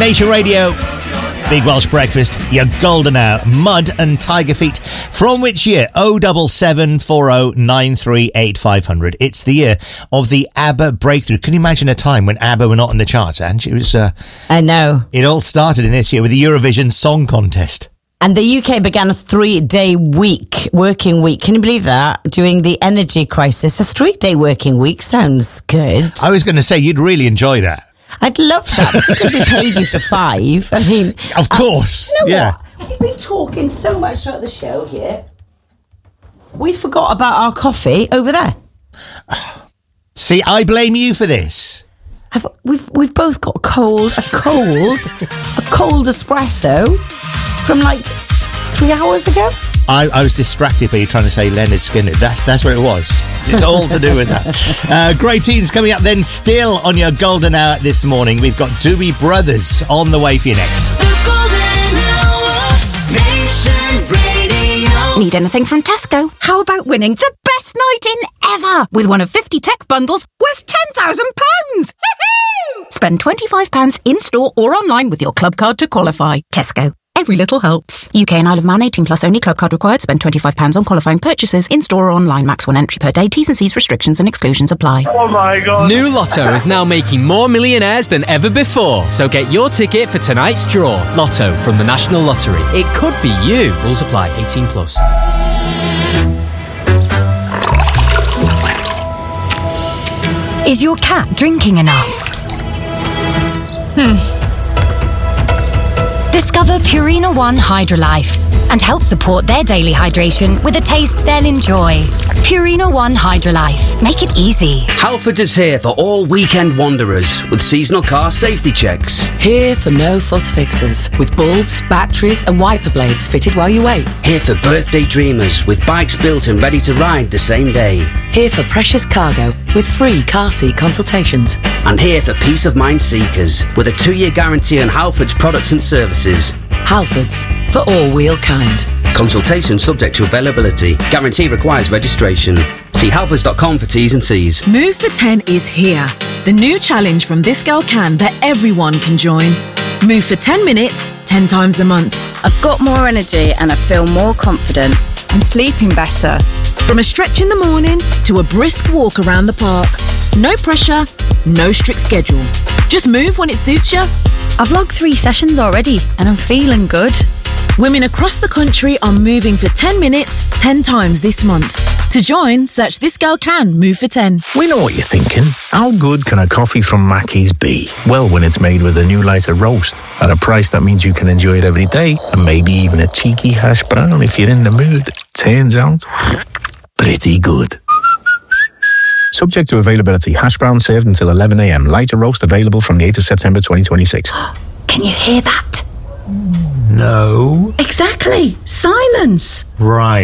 Nation Radio, Big Welsh Breakfast, your golden hour, Mud and Tiger Feet. From which year? 07740938500. It's the year of the ABBA breakthrough. Can you imagine a time when ABBA were not in the charts, Ange? It was. I know. It all started in this year with the Eurovision Song Contest. And the UK began a 3-day working week. Can you believe that? During the energy crisis, a 3-day working week sounds good. I was going to say, you'd really enjoy that. I'd love that, particularly if they paid you for 5. I mean... Of course, you know yeah. What? We've been talking so much throughout the show here. We forgot about our coffee over there. See, I blame you for this. We've both got a cold espresso from like 3 hours ago. I was distracted by you trying to say Leonard Skinner. That's what it was. It's all to do with that. Great Teens coming up then, still on your golden hour this morning. We've got Doobie Brothers on the way for you next. The golden hour, Nation Radio. Need anything from Tesco? How about winning the best night in ever with one of 50 tech bundles worth £10,000? Spend £25 in-store or online with your club card to qualify. Tesco. Every little helps. UK and Isle of Man, 18 plus only. Club card required. Spend £25 on qualifying purchases in-store or online. Max 1 entry per day. T's and C's restrictions and exclusions apply. Oh my God. New Lotto is now making more millionaires than ever before. So get your ticket for tonight's draw. Lotto from the National Lottery. It could be you. Rules apply. 18 plus. Is your cat drinking enough? Discover Purina One Hydrolife and help support their daily hydration with a taste they'll enjoy. Purina One Hydrolife. Make it easy. Halfords is here for all weekend wanderers with seasonal car safety checks. Here for no fuss fixes with bulbs, batteries and wiper blades fitted while you wait. Here for birthday dreamers with bikes built and ready to ride the same day. Here for precious cargo with free car seat consultations. And here for peace of mind seekers with a 2-year guarantee on Halfords products and services. Halfords, for all wheel kind. Consultation subject to availability. Guarantee requires registration. See halfords.com for T's and C's. Move for 10 is here. The new challenge from This Girl Can that everyone can join. Move for 10 minutes, 10 times a month. I've got more energy and I feel more confident. I'm sleeping better. From a stretch in the morning to a brisk walk around the park. No pressure, no strict schedule. Just move when it suits you. I've logged 3 sessions already and I'm feeling good. Women across the country are moving for 10 minutes, 10 times this month. To join, search This Girl Can Move for 10. We know what you're thinking. How good can a coffee from Mackey's be? Well, when it's made with a new lighter roast at a price that means you can enjoy it every day, and maybe even a cheeky hash brown if you're in the mood. Turns out, pretty good. Subject to availability. Hash brown served until 11 a.m. Lighter roast available from the 8th of September 2026. Can you hear that? No. Exactly. Silence. Right.